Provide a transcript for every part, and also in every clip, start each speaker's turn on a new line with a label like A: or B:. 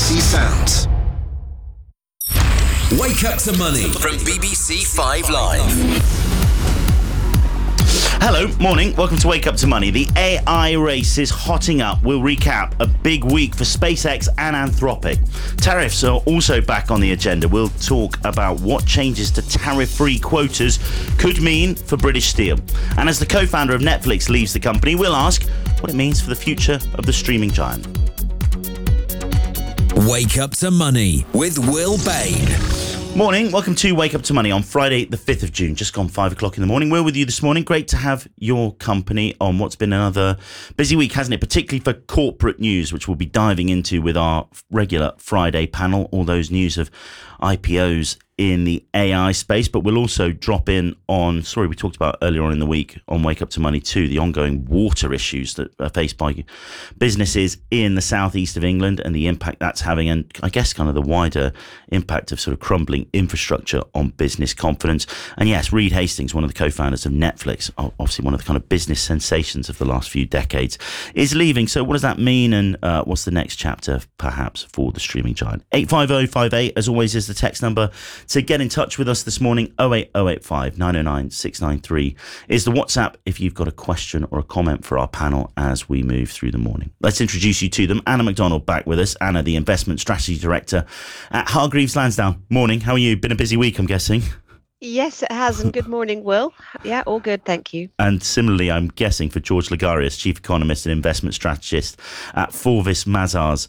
A: BBC Sounds.
B: Wake Up to Money from BBC 5 Live.
C: Hello, morning. Welcome to Wake Up to Money. The AI race is hotting up. We'll recap a big week for SpaceX and Anthropic. Tariffs are also back on the agenda. We'll talk about what changes to tariff-free quotas could mean for British Steel. And as the co-founder of Netflix leaves the company, we'll ask what it means for the future of the streaming giant.
B: Wake Up to Money with Will Bain.
C: Morning, welcome to Wake Up to Money on Friday the 5th of June, just gone 5 o'clock in the morning. We're with you this morning. Great to have your company on what's been another busy week, hasn't it? Particularly for corporate news, which we'll be diving into with our regular Friday panel, all those news of IPOs in the AI space, but we'll also drop in on, we talked about earlier on in the week on Wake Up to Money too, the ongoing water issues that are faced by businesses in the southeast of England and the impact that's having, and I guess kind of the wider impact of sort of crumbling infrastructure on business confidence. And yes, Reed Hastings, one of the co-founders of Netflix, obviously one of the kind of business sensations of the last few decades, is leaving. So what does that mean, and what's the next chapter perhaps for the streaming giant? 85058 as always is the text number to get in touch with us this morning. 08085 909 693 is the WhatsApp if you've got a question or a comment for our panel as we move through the morning. Let's introduce you to them. Anna McDonald back with us. Anna, the Investment Strategy Director at Hargreaves Lansdown. Morning, how are you? Been a busy week, I'm guessing.
D: Yes, it has. And good morning, Will. Yeah, all good, thank you.
C: And similarly, I'm guessing for George Ligarius, Chief Economist and Investment Strategist at Forvis Mazars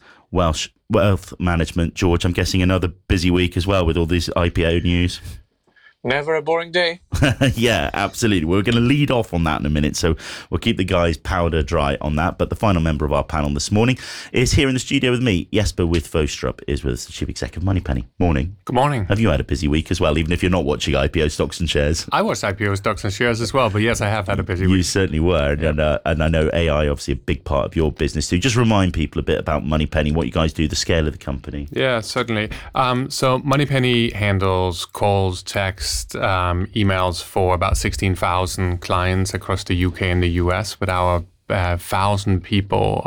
C: Wealth Management. George, I'm guessing another busy week as well with all this IPO news.
E: Never a boring day.
C: Yeah, absolutely. We're going to lead off on that in a minute, so we'll keep the guys powder dry on that. But the final member of our panel this morning is here in the studio with me. Jesper With-Vostrup is with us, the Chief Exec of Moneypenny. Morning.
F: Good morning.
C: Have you had a busy week as well, even if you're not watching IPO stocks and shares?
F: I watched IPO stocks and shares as well, but yes, I have had a busy week.
C: You certainly were, and I know AI obviously a big part of your business too. Just remind people a bit about Moneypenny, what you guys do, the scale of the company.
F: Yeah, certainly. So Moneypenny handles calls, text, emails for about 16,000 clients across the UK and the US with our 1,000 people,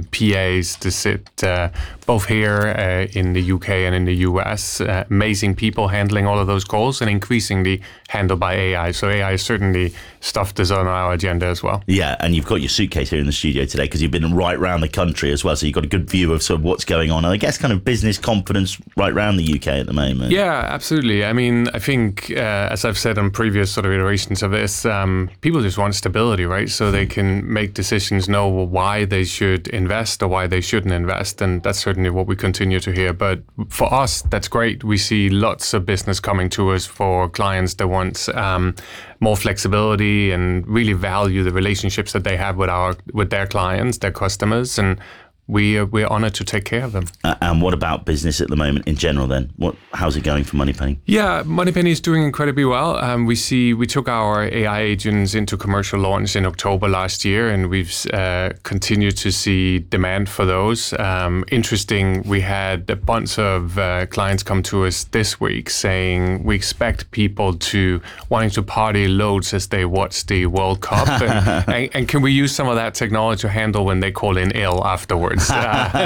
F: PAs to sit both here in the UK and in the US. Amazing people handling all of those calls and increasingly handled by AI. So AI is certainly stuff that's on our agenda as well.
C: Yeah, and you've got your suitcase here in the studio today because you've been right around the country as well. So you've got a good view of sort of what's going on. And I guess kind of business confidence right around the UK at the moment.
F: Yeah, absolutely. I mean, I think, as I've said on previous sort of iterations of this, people just want stability, right? So they can make decisions, know why they should invest or why they shouldn't invest. And that's certainly what we continue to hear. But for us, that's great. We see lots of business coming to us for clients that want more flexibility and really value the relationships that they have with their clients, their customers, and we're honoured to take care of them.
C: And what about business at the moment in general then? How's it going for Moneypenny?
F: Yeah, Moneypenny is doing incredibly well. We took our AI agents into commercial launch in October last year, and we've continued to see demand for those. Interesting, we had a bunch of clients come to us this week saying we expect people wanting to party loads as they watch the World Cup, and can we use some of that technology to handle when they call in ill afterwards? So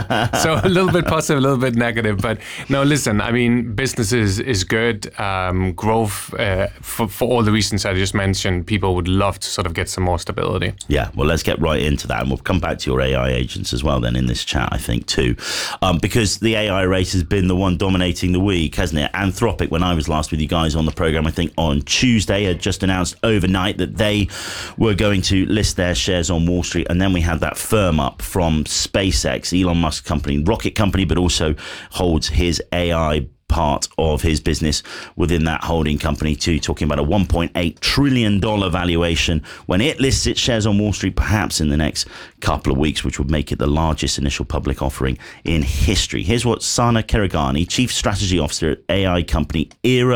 F: a little bit positive, a little bit negative. But no, listen, I mean, business is good. Growth, for all the reasons I just mentioned, people would love to sort of get some more stability.
C: Yeah, well, let's get right into that. And we'll come back to your AI agents as well then in this chat, I think, too. Because the AI race has been the one dominating the week, hasn't it? Anthropic, when I was last with you guys on the programme, I think on Tuesday, had just announced overnight that they were going to list their shares on Wall Street. And then we had that firm up from SpaceX, Elon Musk company, rocket company, but also holds his AI part of his business within that holding company too, talking about a $1.8 trillion valuation when it lists its shares on Wall Street, perhaps in the next couple of weeks, which would make it the largest initial public offering in history. Here's what Sana Keragani, Chief Strategy Officer at AI company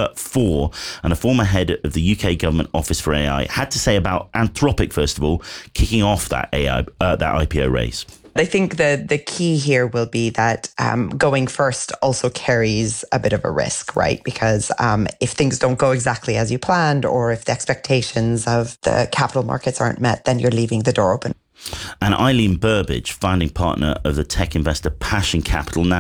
C: Era4 and a former head of the UK Government Office for AI, had to say about Anthropic, first of all, kicking off that IPO race.
G: I think the key here will be that going first also carries a bit of a risk, right? Because if things don't go exactly as you planned, or if the expectations of the capital markets aren't met, then you're leaving the door open.
C: And Eileen Burbidge, founding partner of the tech investor Passion Capital, now